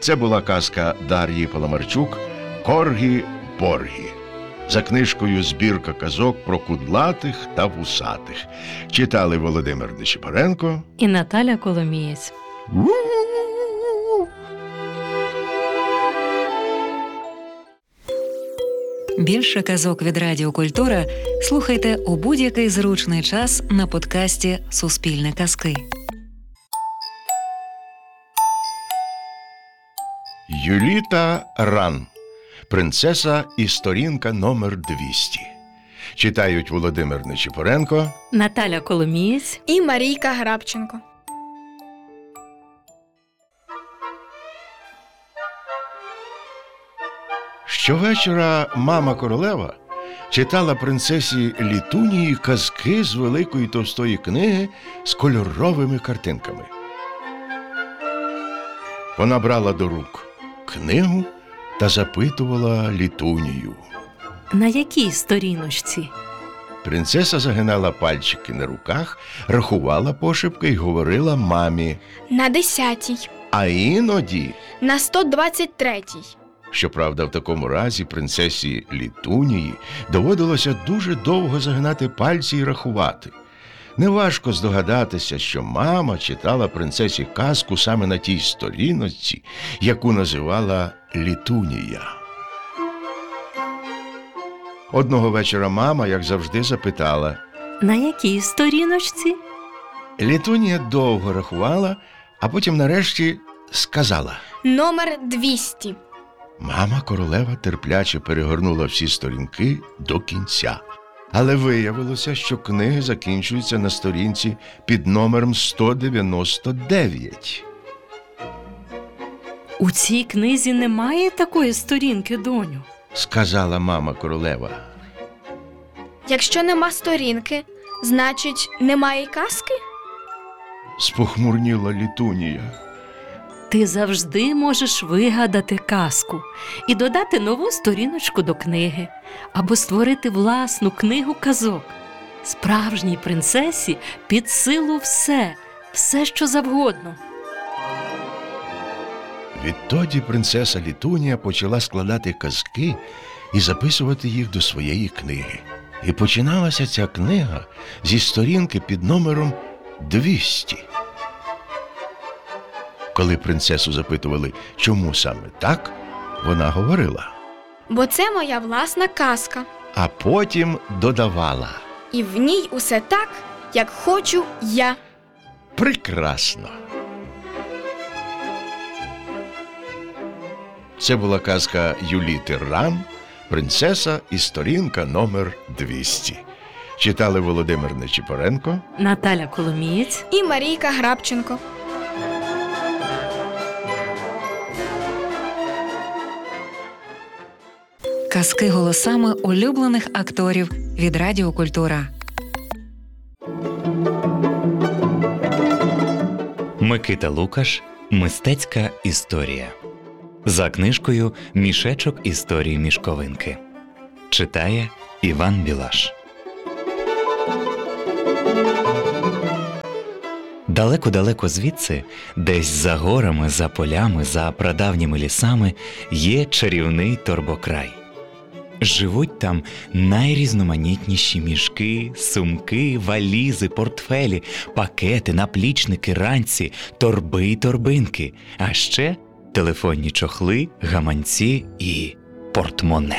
Це була казка Дар'ї Паламарчук «Коргі-Боргі». За книжкою «Збірка казок про кудлатих та вусатих». Читали Володимир Нечипоренко і Наталя Коломієць. Більше казок від Радіо Культура слухайте у будь-який зручний час на подкасті «Суспільне казки». Юліта Ран. Принцеса і сторінка номер 200. Читають Володимир Нечипоренко, Наталя Коломієць і Марійка Грабченко. Щовечора мама королева читала принцесі Літунії казки з великої товстої книги з кольоровими картинками. Вона брала до рук книгу та запитувала Літунію. На якій сторіночці? Принцеса загинала пальчики на руках, рахувала пошепки й говорила мамі. На 10-й. А іноді... На 123-й. Щоправда, в такому разі принцесі Літунії доводилося дуже довго загинати пальці і рахувати. Неважко здогадатися, що мама читала принцесі казку саме на тій сторіночці, яку називала Літунія. Одного вечора мама, як завжди, запитала. На якій сторіночці? Літунія довго рахувала, а потім нарешті сказала. Номер 200. Мама королева терпляче перегорнула всі сторінки до кінця. Але виявилося, що книги закінчуються на сторінці під номером 199. У цій книзі немає такої сторінки, доню, сказала мама королева. Якщо нема сторінки, значить, немає й казки? Спохмурніла Літунія. Ти завжди можеш вигадати казку і додати нову сторіночку до книги, або створити власну книгу казок. Справжній принцесі під силу все, що завгодно. Відтоді принцеса Літунія почала складати казки і записувати їх до своєї книги. І починалася ця книга зі сторінки під номером 200. Коли принцесу запитували, чому саме так, вона говорила. Бо це моя власна казка. А потім додавала. І в ній усе так, як хочу я. Прекрасно. Це була казка Юліти Ран «Принцеса і сторінка номер 200». Читали Володимир Нечипоренко, Наталя Коломієць і Марійка Грабченко. Казки голосами улюблених акторів від Радіо Культура. Микита Лукаш «Мистецька історія». За книжкою «Мішечок історії мішковинки». Читає Іван Білаш. Далеко-далеко звідси, десь за горами, за полями, за прадавніми лісами, є чарівний торбокрай. Живуть там найрізноманітніші мішки, сумки, валізи, портфелі, пакети, наплічники, ранці, торби й торбинки, а ще телефонні чохли, гаманці і портмоне.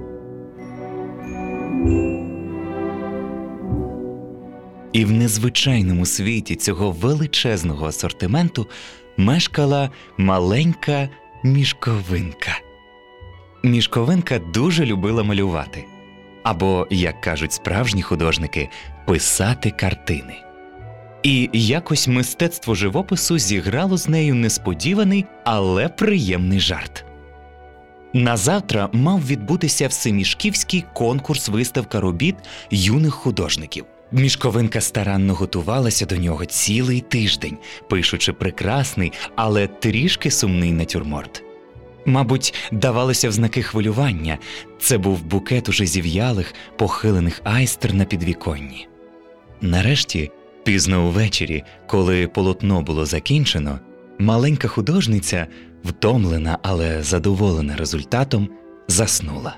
І в незвичайному світі цього величезного асортименту мешкала маленька мішковинка. Мішковинка дуже любила малювати. Або, як кажуть справжні художники, писати картини. І якось мистецтво живопису зіграло з нею несподіваний, але приємний жарт. Назавтра мав відбутися всемішківський конкурс-виставка робіт юних художників. Мішковинка старанно готувалася до нього цілий тиждень, пишучи прекрасний, але трішки сумний натюрморт. Мабуть, давалося в знаки хвилювання. Це був букет уже зів'ялих, похилених айстр на підвіконні. Нарешті, пізно увечері, коли полотно було закінчено, Маленька художниця, втомлена, але задоволена результатом, заснула.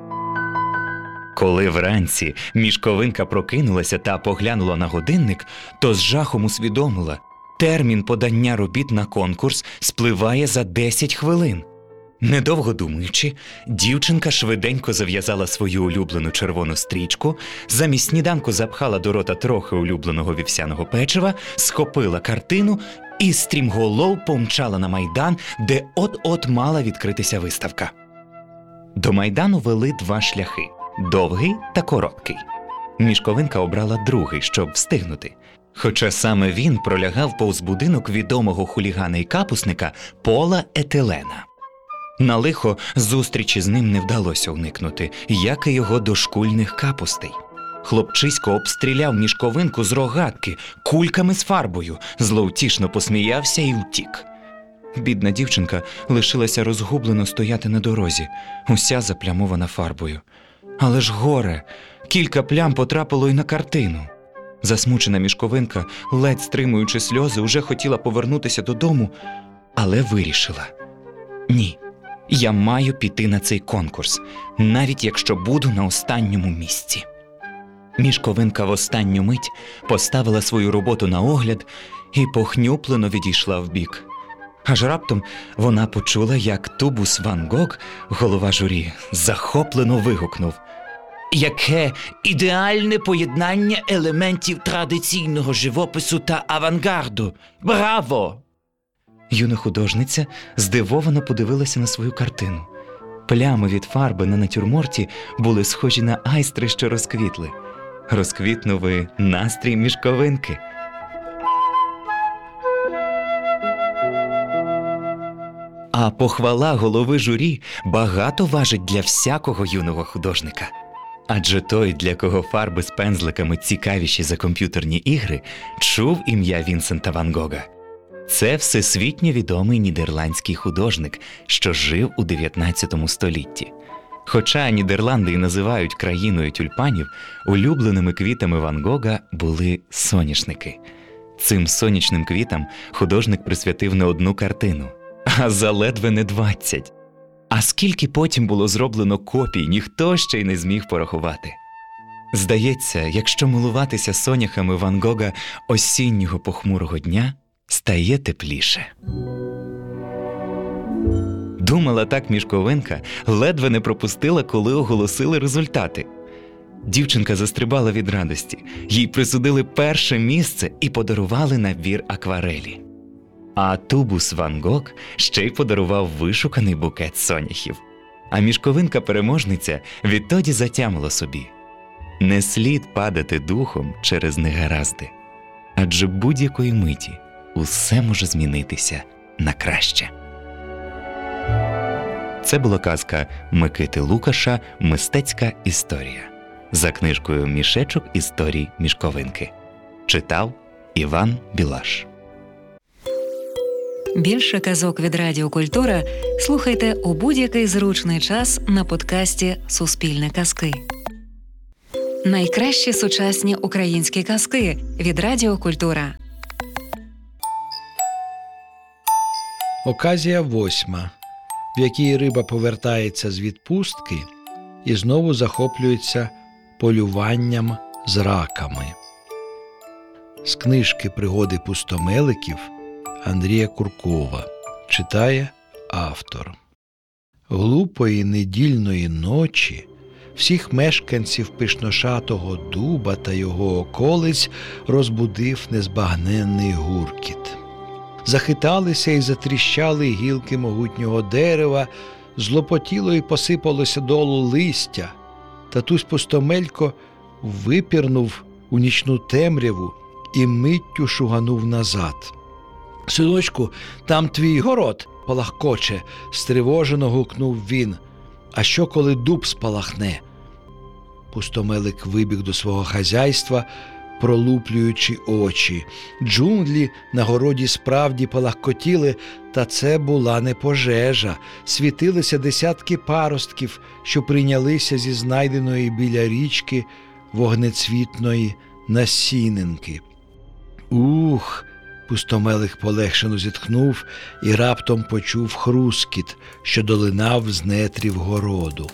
Коли вранці мішковинка прокинулася та поглянула на годинник, то з жахом усвідомила – термін подання робіт на конкурс спливає за 10 хвилин. Недовго думаючи, дівчинка швиденько зав'язала свою улюблену червону стрічку, замість сніданку запхала до рота трохи улюбленого вівсяного печива, схопила картину і стрімголов помчала на Майдан, де от-от мала відкритися виставка. До Майдану вели 2 шляхи – довгий та короткий. Мішковинка обрала другий, щоб встигнути. Хоча саме він пролягав повз будинок відомого хулігана і капусника Пола Етелена. На лихо зустрічі з ним не вдалося уникнути, як і його дошкульних капустей. Хлопчисько обстріляв мішковинку з рогатки, кульками з фарбою, зловтішно посміявся і втік. Бідна дівчинка лишилася розгублено стояти на дорозі, уся заплямована фарбою. Але ж горе! Кілька плям потрапило й на картину. Засмучена мішковинка, ледь стримуючи сльози, уже хотіла повернутися додому, але вирішила – ні. Я маю піти на цей конкурс, навіть якщо буду на останньому місці. Мішковинка в останню мить поставила свою роботу на огляд і похнюплено відійшла вбік. Аж раптом вона почула, як Тубус Ван Гог, голова журі, захоплено вигукнув: «Яке ідеальне поєднання елементів традиційного живопису та авангарду! Браво!» Юна художниця здивовано подивилася на свою картину. Плями від фарби на натюрморті були схожі на айстри, що розквітли. Розквітнув і настрій мішковинки. А похвала голови журі багато важить для всякого юного художника. Адже той, для кого фарби з пензликами цікавіші за комп'ютерні ігри, чув ім'я Вінсента Ван Гога. Це всесвітньо відомий нідерландський художник, що жив у 19 столітті. Хоча Нідерланди і називають країною тюльпанів, улюбленими квітами Ван Гога були соняшники. Цим сонячним квітам художник присвятив не одну картину, а заледве не 20. А скільки потім було зроблено копій, ніхто ще й не зміг порахувати. Здається, якщо милуватися соняхами Ван Гога осіннього похмурого дня, стає тепліше. Думала так мішковинка, ледве не пропустила, коли оголосили результати. Дівчинка застрибала від радості. Їй присудили перше місце і подарували набір акварелі. А Тубус Ван Гог ще й подарував вишуканий букет соняхів. А мішковинка-переможниця відтоді затямила собі: не слід падати духом через негаразди, адже будь-якої миті усе може змінитися на краще. Це була казка Микити Лукаша «Мистецька історія» за книжкою «Мішечок історій мішковинки». Читав Іван Білаш. Більше казок від Радіо Культура слухайте у будь-який зручний час на подкасті «Суспільне казки». Найкращі сучасні українські казки від Радіо Культура. Оказія 8, в якій риба повертається з відпустки і знову захоплюється полюванням з раками. З книжки «Пригоди пустомеликів» Андрія Куркова. Читає автор. Глупої недільної ночі всіх мешканців Пишношатого Дуба та його околиць розбудив незбагненний гуркіт. Захиталися і затріщали гілки могутнього дерева, злопотіло і посипалося долу листя. Татусь Пустомелько випірнув у нічну темряву і миттю шуганув назад. «Синочку, там твій город палахкоче», – стривожено гукнув він. «А що, коли дуб спалахне?» Пустомелик вибіг до свого хазяйства, пролуплюючи очі. Джунглі на городі справді палахкотіли, та це була не пожежа. Світилися десятки паростків, що прийнялися зі знайденої біля річки вогнецвітної насінинки. «Ух!» – Пустомелик полегшено зітхнув і раптом почув хрускіт, що долинав з нетрів городу.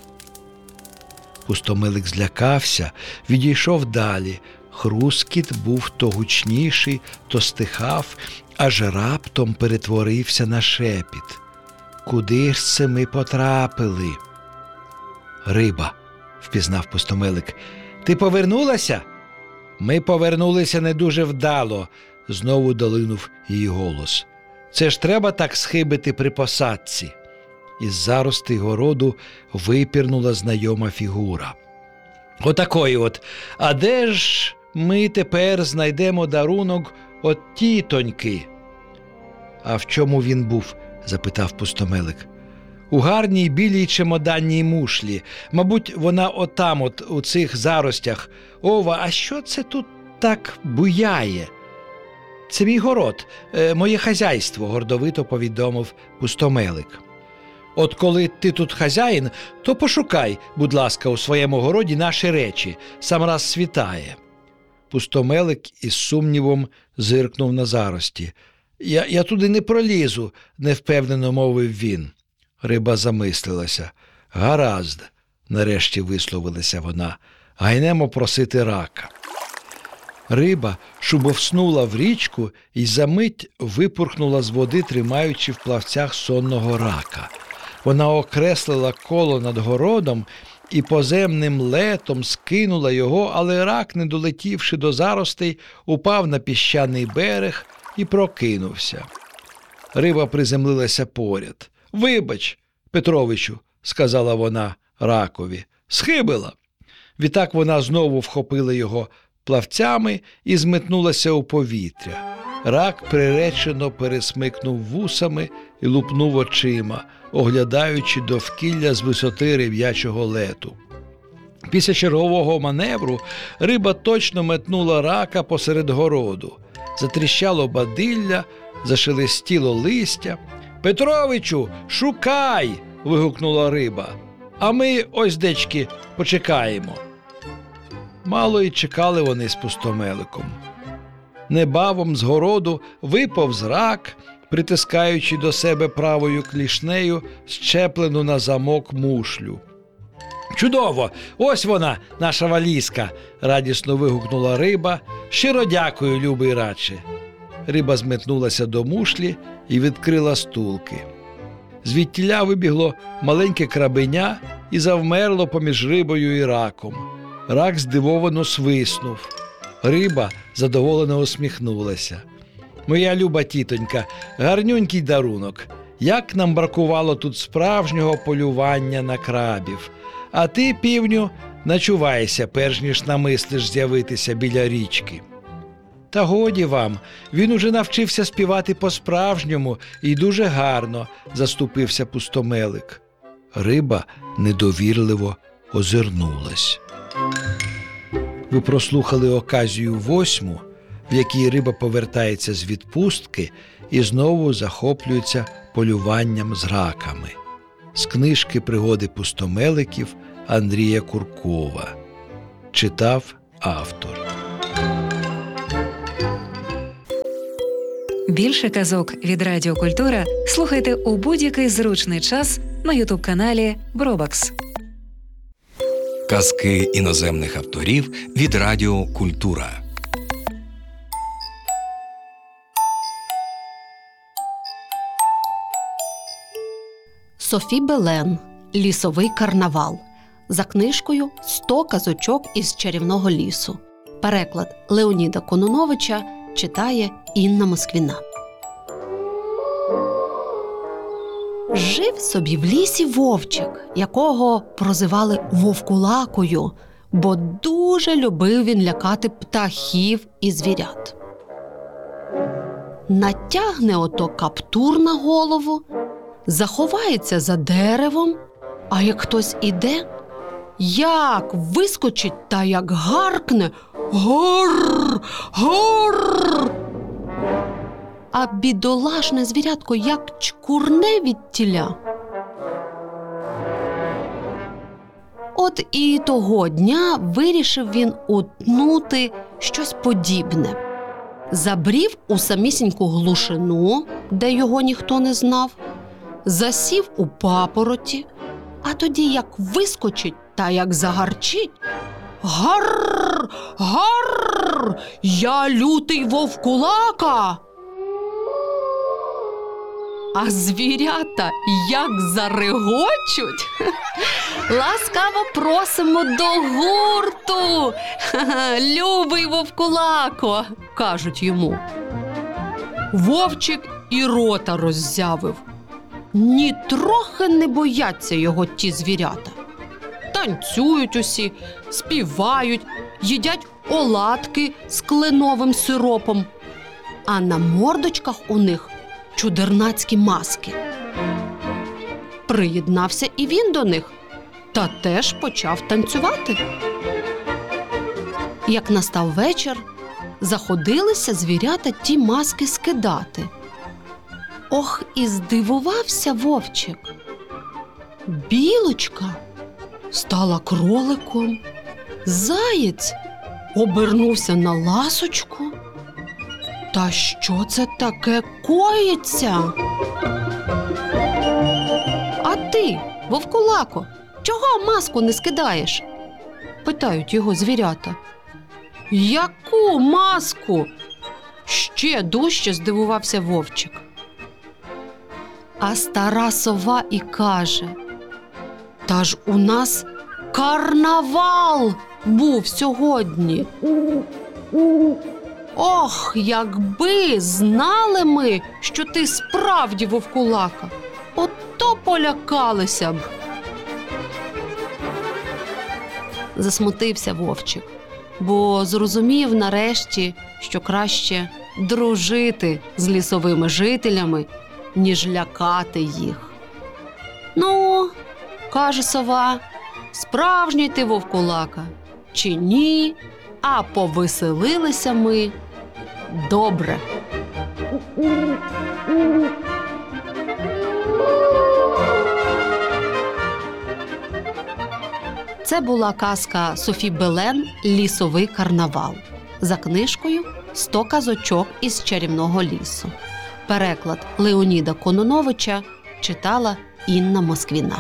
Пустомелик злякався, відійшов далі. Хрускіт був то гучніший, то стихав, аж раптом перетворився на шепіт. «Куди ж це ми потрапили?» «Риба», – впізнав Пустомелик. «Ти повернулася?» «Ми повернулися не дуже вдало», – знову долинув її голос. «Це ж треба так схибити при посадці». Із заростей городу випірнула знайома фігура. «Отакої от. А де ж ми тепер знайдемо дарунок от тітоньки?» «А в чому він був?» – запитав Пустомелик. «У гарній білій чемоданній мушлі. Мабуть, вона отам от у цих заростях. Ова, а що це тут так буяє?» «Це мій город, моє хазяйство», – гордовито повідомив Пустомелик. «От коли ти тут хазяїн, то пошукай, будь ласка, у своєму городі наші речі. Сам раз світає». Пустомелик із сумнівом зиркнув на зарості. Я туди не пролізу», – невпевнено мовив він. Риба замислилася. «Гаразд», – нарешті висловилася вона, – «гайнемо просити рака». Риба шубовснула в річку і за мить випурхнула з води, тримаючи в плавцях сонного рака. Вона окреслила коло над городом і поземним летом скинула його, але рак, не долетівши до заростей, упав на піщаний берег і прокинувся. Риба приземлилася поряд. «Вибач, Петровичу», – сказала вона ракові, – «схибила». Відтак вона знову вхопила його плавцями і зметнулася у повітря. Рак приречено пересмикнув вусами і лупнув очима, оглядаючи довкілля з висоти риб'ячого лету. Після чергового маневру риба точно метнула рака посеред городу. Затріщало бадилля, зашелестіло листя. «Петровичу, шукай!» – вигукнула риба. «А ми, ось дечки, почекаємо». Мало й чекали вони з Пустомеликом. Небавом з городу виповз рак, притискаючи до себе правою клішнею щеплену на замок мушлю. «Чудово! Ось вона, наша валізка!» – радісно вигукнула риба. «Щиро дякую, любий раче!» Риба зметнулася до мушлі і відкрила стулки. Звідтіля вибігло маленьке крабеня і завмерло поміж рибою і раком. Рак здивовано свиснув. Риба задоволено усміхнулася. «Моя люба тітонька, гарнюнький дарунок. Як нам бракувало тут справжнього полювання на крабів. А ти, півню, начувайся, перш ніж намислиш з'явитися біля річки». «Та годі вам, він уже навчився співати по-справжньому і дуже гарно», – заступився Пустомелик. Риба недовірливо озирнулась. Ви прослухали оказію 8, в якій риба повертається з відпустки і знову захоплюється полюванням з раками. З книжки «Пригоди пустомеликів» Андрія Куркова. Читав автор. Більше казок від Радіо Культура слухайте у будь-який зручний час на ютуб-каналі Бробакс. Казки іноземних авторів від Радіо Культура. Софі Белен. Лісовий карнавал. За книжкою «100 казочок із чарівного лісу». Переклад Леоніда Конуновича читає Інна Москвіна. Жив собі в лісі вовчик, якого прозивали Вовкулакою, бо дуже любив він лякати птахів і звірят. Натягне ото каптур на голову, заховається за деревом, а як хтось іде, як вискочить та як гаркне «Гор! Гор!». А бідолашне звірятко як чкурне відтіля. От і того дня вирішив він утнути щось подібне. забрів у самісіньку глушину, де його ніхто не знав, засів у папороті, а тоді як вискочить та як загарчить: «Гарр! Гарр! Я лютий вовкулака!» А звірята як зарегочуть. «Ласкаво просимо до гурту, любий вовкулако!» – кажуть йому. Вовчик і рота роззявив. Нітрохи не бояться його ті звірята. Танцюють усі, співають, їдять оладки з кленовим сиропом. А на мордочках у них чудернацькі маски. Приєднався і він до них, та теж почав танцювати. Як настав вечір, заходилися звірята ті маски скидати. Ох, і здивувався вовчик. Білочка стала кроликом, заєць обернувся на ласочку. Та що це таке коїться? А ти, вовкулако, чого маску не скидаєш? Питають його звірята. Яку маску? Ще дужче здивувався вовчик. А стара сова і каже: та ж у нас карнавал був сьогодні. Ох, якби знали ми, що ти справді вовкулака, ото полякалися б. Засмутився вовчик, бо зрозумів нарешті, що краще дружити з лісовими жителями, ніж лякати їх. Ну, каже сова, справжній ти вовкулака чи ні, а повеселилися ми добре. Це була казка Софі Белен «Лісовий карнавал» за книжкою «100 казочок із чарівного лісу». Переклад Леоніда Кононовича читала Інна Москвіна.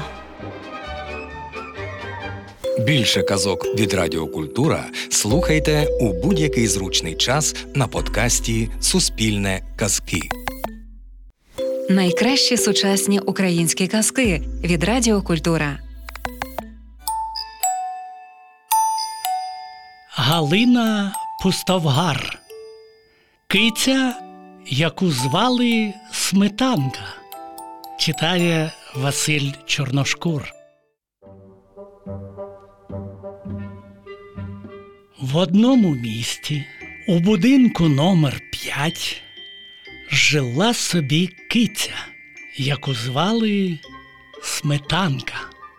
Більше казок від Радіо Культура слухайте у будь-який зручний час на подкасті «Суспільне казки». Найкращі сучасні українські казки від Радіо Культура. Галина Пустовгар. Киця, яку звали Сметанка. Читає Василь Чорношкур. В одному місті, у будинку номер 5, жила собі киця, яку звали Сметанка.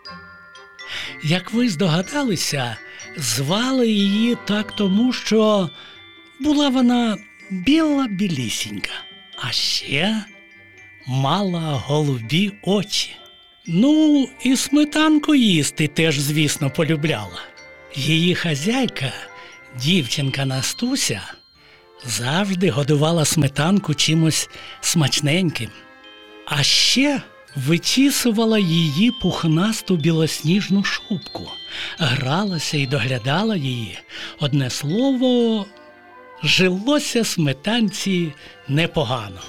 Як ви здогадалися, звали її так тому, що була вона біла-білісінька, а ще мала голубі очі. Ну, і сметанку їсти теж, звісно, полюбляла. Її хазяйка, дівчинка Настуся, завжди годувала сметанку чимось смачненьким. А ще вичісувала її пухнасту білосніжну шубку, гралася і доглядала її. Одне слово, жилося сметанці непогано.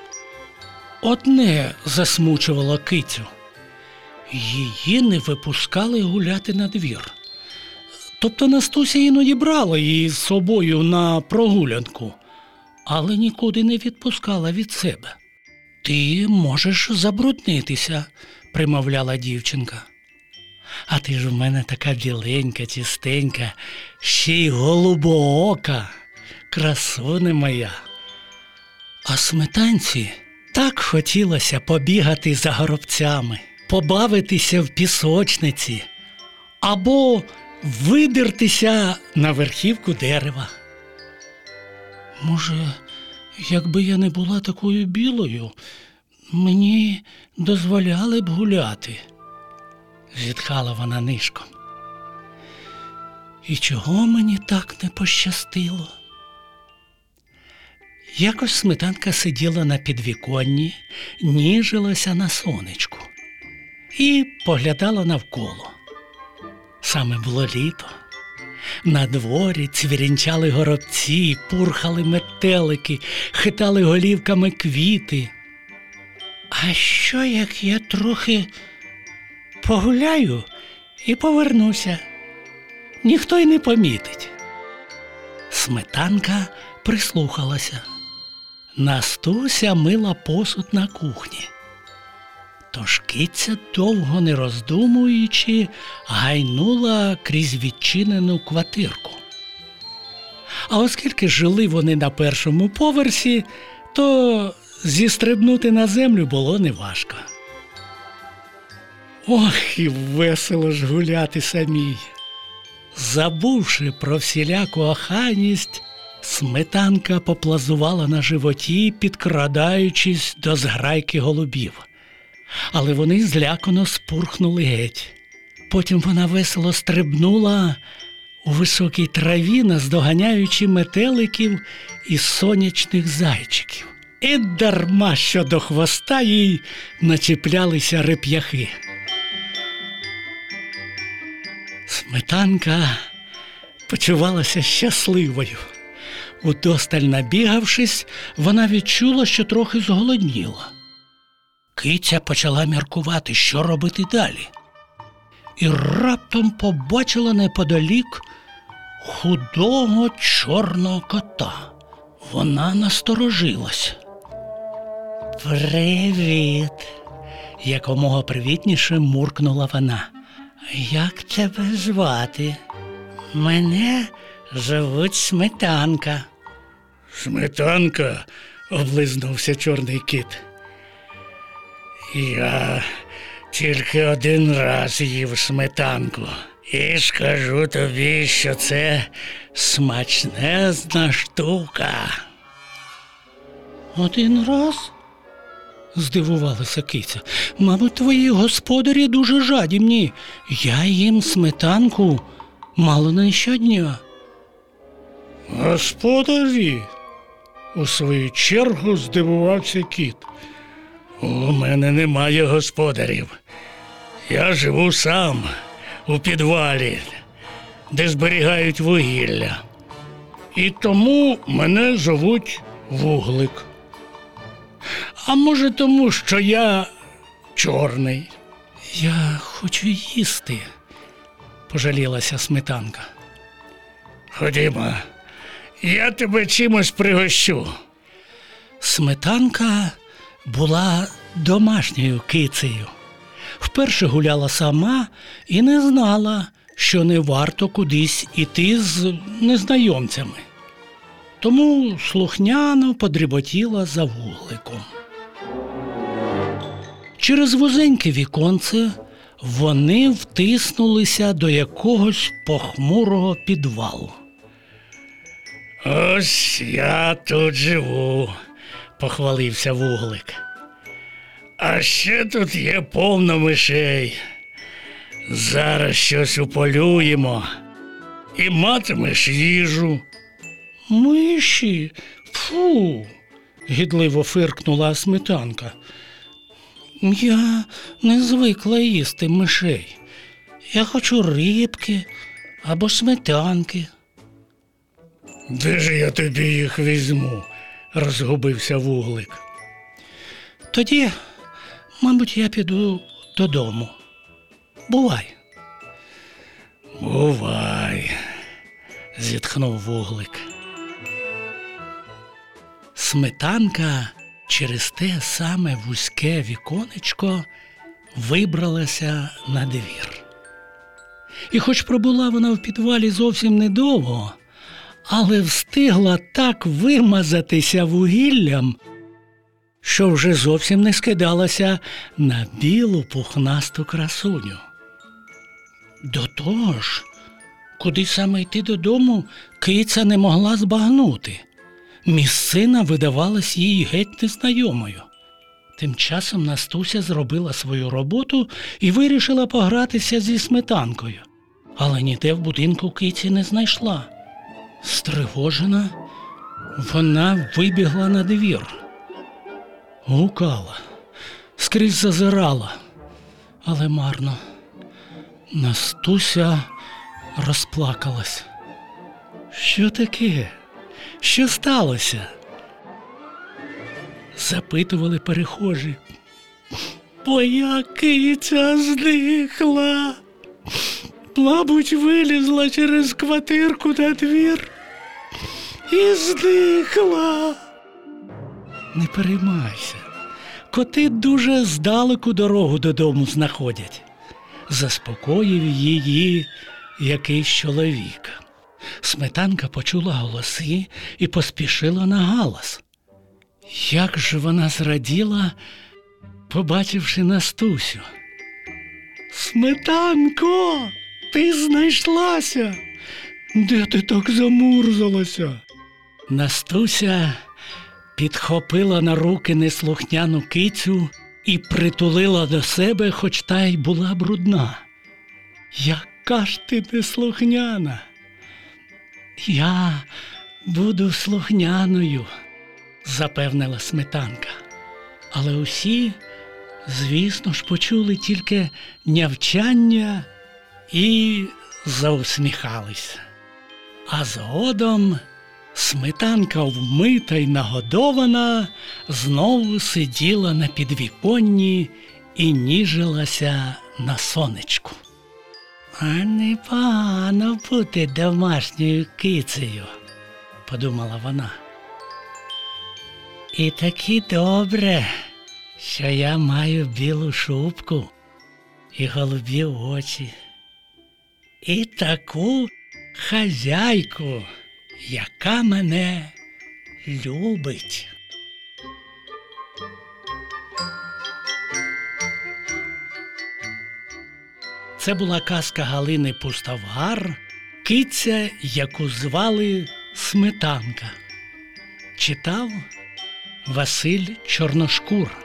Одне засмучувало кицю. Її не випускали гуляти на двір. Тобто Настуся іноді брала її з собою на прогулянку, але нікуди не відпускала від себе. «Ти можеш забруднитися», – примовляла дівчинка. «А ти ж у мене така біленька, чистенька, ще й голубоока, красуне моя». А сметанці так хотілося побігати за горобцями, побавитися в пісочниці або видертися на верхівку дерева. «Може, якби я не була такою білою, мені дозволяли б гуляти», – зітхала вона нишком. «І чого мені так не пощастило?» Якось Сметанка сиділа на підвіконні, ніжилася на сонечку і поглядала навколо. Саме було літо. На дворі цвірінчали горобці, пурхали метелики, хитали голівками квіти. А що, як я трохи погуляю і повернуся? Ніхто й не помітить. Сметанка прислухалася. Настуся мила посуд на кухні. Тож киця, довго не роздумуючи, гайнула крізь відчинену квартирку. А оскільки жили вони на першому поверсі, то зістрибнути на землю було неважко. Ох, і весело ж гуляти самій. Забувши про всіляку охайність, Сметанка поплазувала на животі, підкрадаючись до зграйки голубів. Але вони злякано спурхнули геть. Потім вона весело стрибнула у високій траві, наздоганяючи метеликів і сонячних зайчиків. І дарма, що до хвоста їй начіплялися реп'яхи. Сметанка почувалася щасливою. Удосталь набігавшись, вона відчула, що трохи зголодніла. Киця почала міркувати, що робити далі. І раптом побачила неподалік худого чорного кота. Вона насторожилась. «Привіт!» – якомога привітніше муркнула вона. «Як тебе звати?» «Мене звуть Сметанка». «Сметанка?» – облизнувся чорний кіт. «Я тільки один раз їв сметанку. І скажу тобі, що це смачнезна штука». «Один раз?» – здивувалася киця. «Мабуть, твої господарі дуже жадібні. Я їм сметанку мало не щодня». «Господарі?» – у свою чергу здивувався кіт. «У мене немає господарів. Я живу сам у підвалі, де зберігають вугілля. І тому мене звуть Вуглик. А може тому, що я чорний?» «Я хочу їсти», – пожалілася Сметанка. «Ходімо, я тебе чимось пригощу». Сметанка була домашньою кицею. Вперше гуляла сама і не знала, що не варто кудись іти з незнайомцями. Тому слухняно подріботіла за Вугликом. Через вузеньке віконце вони втиснулися до якогось похмурого підвалу. «Ось я тут живу», – похвалився Вуглик. «А ще тут є повно мишей. Зараз щось уполюємо і матимеш їжу». «Миші? Фу!» – гідливо фиркнула Сметанка. «Я не звикла їсти мишей. Я хочу рибки або сметанки». «Де ж я тобі їх візьму?» – розгубився Вуглик. «Тоді, мабуть, я піду додому. Бувай». «Бувай», – зітхнув Вуглик. Сметанка через те саме вузьке віконечко вибралася на двір. І хоч пробула вона в підвалі зовсім недовго, але встигла так вимазатися вугіллям, що вже зовсім не скидалася на білу пухнасту красуню. До того ж, куди саме йти додому, киця не могла збагнути. Місцина видавалась їй геть незнайомою. Тим часом Настуся зробила свою роботу і вирішила погратися зі Сметанкою. Але ніде в будинку киці не знайшла. Стривожена, Вона вибігла на двір. Гукала, скрізь зазирала, але марно. Настуся розплакалась. Що таке? Що сталося? Запитували перехожі. Моя киця здихла. Мабуть, вилізла через квартирку на двір і здихла. Не переймайся. Коти дуже здалеку дорогу додому знаходять. Заспокоїв її якийсь чоловік. Сметанка почула голоси і поспішила на галас. Як же вона зраділа, побачивши Настусю. «Сметанко, ти знайшлася! Де ти так замурзалася?» Настуся підхопила на руки неслухняну кицю і притулила до себе, хоч та й була брудна. «Яка ж ти неслухняна!» «Я буду слухняною», – запевнила Сметанка. Але усі, звісно ж, почули тільки нявчання і заусміхалися. А згодом Сметанка, вмита й нагодована, знову сиділа на підвіконні і ніжилася на сонечку. «А непогано бути домашньою кицею», – подумала вона. «І таки добре, що я маю білу шубку і голубі очі, і таку хазяйку, яка мене любить». Це була казка Галини Пустовгар «Киця, яку звали Сметанка». Читав Василь Чорношкур.